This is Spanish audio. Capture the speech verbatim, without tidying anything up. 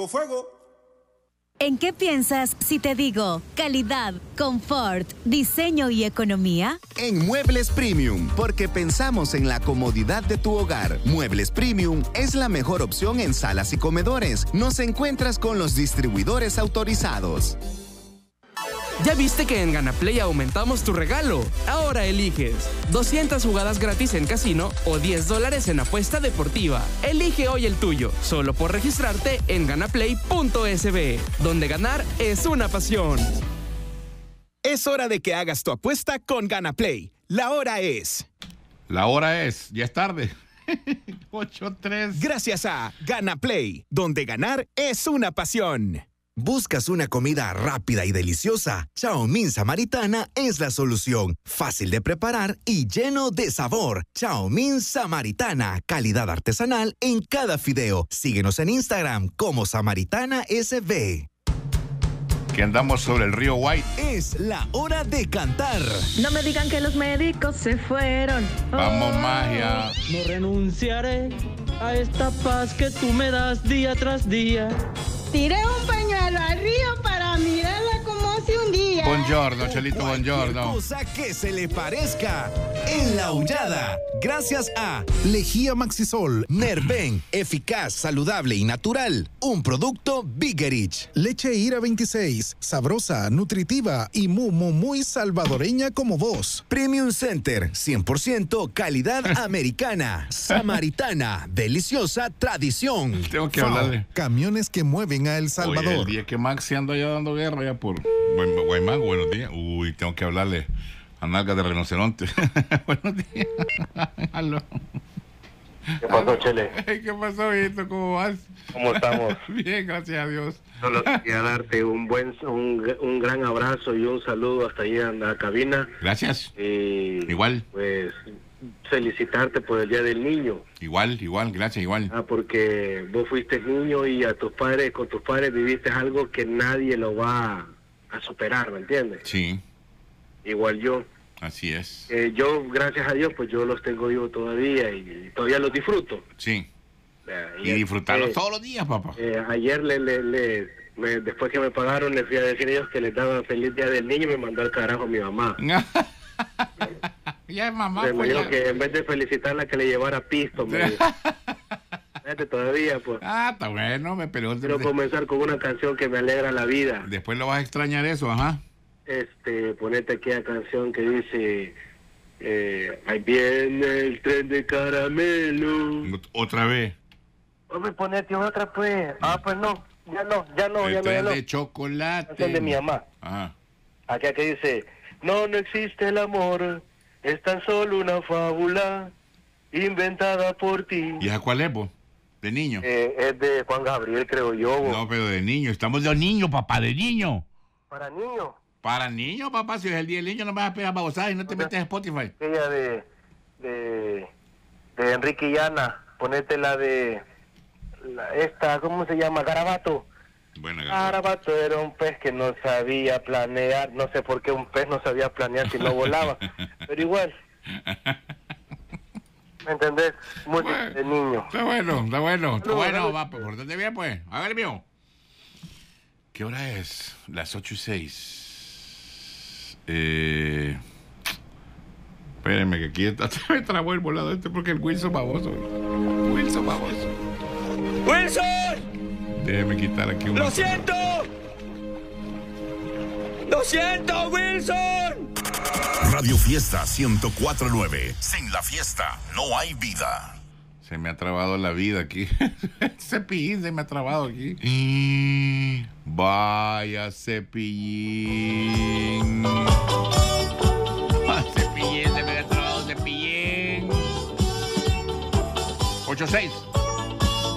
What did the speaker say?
fuego, fuego. ¿En qué piensas si te digo calidad, confort, diseño y economía? En Muebles Premium, porque pensamos en la comodidad de tu hogar. Muebles Premium es la mejor opción en salas y comedores. Nos encuentras con los distribuidores autorizados. ¿Ya viste que en Ganaplay aumentamos tu regalo? Ahora eliges doscientas jugadas gratis en casino o diez dólares en apuesta deportiva. Elige hoy el tuyo, solo por registrarte en ganaplay punto es be, donde ganar es una pasión. Es hora de que hagas tu apuesta con Ganaplay. La hora es... La hora es... Ya es tarde. ocho tres. Gracias a Ganaplay, donde ganar es una pasión. ¿Buscas una comida rápida y deliciosa? Chow Mein Samaritana es la solución. Fácil de preparar y lleno de sabor. Chow Mein Samaritana, calidad artesanal en cada fideo. Síguenos en Instagram como Samaritana S B. Que andamos sobre el río White. Es la hora de cantar. No me digan que los médicos se fueron. Vamos, magia. No renunciaré a esta paz que tú me das día tras día. Tiré un pañuelo al río para mirarla como hace un día. Buongiorno, Chelito, buongiorno. Cosa que se le parezca en la aullada. Gracias a Lejía Maxisol, Nerven, eficaz, saludable y natural. Un producto Bigerich. Leche Ira veintiséis, sabrosa, nutritiva y muy, muy, muy salvadoreña como vos. Premium Center, cien por ciento calidad americana. Samaritana, deliciosa tradición. Tengo que F A O, hablarle. Camiones que mueven a El Salvador. Oye, el día que Max se anda ya dando guerra ya por Guaymán, buenos días. Uy, tengo que hablarle a nalgas de rinoceronte. Buenos días. Aló. ¿Qué pasó, Chele? ¿Qué pasó, Vito? ¿Cómo vas? ¿Cómo estamos? Bien, gracias a Dios. Solo quería darte un buen, un, un gran abrazo y un saludo hasta allá en la cabina. Gracias. Y igual. Pues felicitarte por el Día del Niño. Igual, igual, gracias, igual. Ah, porque vos fuiste niño y a tus padres, con tus padres viviste algo que nadie lo va a superar, ¿me entiendes? Sí. Igual yo. Así es. Eh, yo, gracias a Dios, pues yo los tengo vivos todavía y, y todavía los disfruto. Sí. Eh, y disfrutarlos eh, todos los días, papá. Eh, ayer, le, le, le me, después que me pagaron, le fui a decir a ellos que les daba feliz Día del Niño y me mandó al carajo a mi mamá. Ya es mamá. Me pues dijo ya. que en vez de felicitarla, que le llevara pisto, me dijo. Vete todavía, pues. Ah, está bueno, me pero Quiero comenzar con una canción que me alegra la vida. Después lo vas a extrañar eso, ajá. Este, ponete aquella canción que dice, eh, ahí viene el tren de caramelo. Otra vez. Hombre, ponete otra, pues. Ah, pues no, ya no, ya no, el ya no, tren ya no. de chocolate. Canción de mi mamá. Ajá. Aquella que dice, no, no existe el amor, es tan solo una fábula inventada por ti. ¿Y a cuál es, vos? ¿De niño? Eh, es de Juan Gabriel, creo yo. Vos. No, pero de niño. Estamos de niño, papá, de niño. Para niños. Para niño, papá. Si es el día del niño, no me vas a pegar babosadas y no te metes en Spotify. Aquella de, de, de Enrique y Ana. Ponete la de, la, esta, ¿cómo se llama? Garabato. Bueno, Garabato era un pez que no sabía planear. No sé por qué un pez no sabía planear si no volaba. Pero igual. ¿Me entendés? Música bueno, de niño. Está bueno, está bueno. Está bueno, va, pues, portate bien, pues. A ver, mío. ¿Qué hora es? Las ocho y seis. Eh... Espérenme que aquí está, me trabó el volado este porque el Wilson baboso. Wilson baboso. ¡Wilson! Déjeme quitar aquí un... ¡Lo siento! ¡Lo siento, Wilson! Radio Fiesta ciento cuatro punto nueve. Sin la fiesta no hay vida. Se me ha trabado la vida aquí. Cepillín se me ha trabado aquí. Y... Vaya Cepillín. Cepillín, se me ha trabado Cepillín. ocho seis.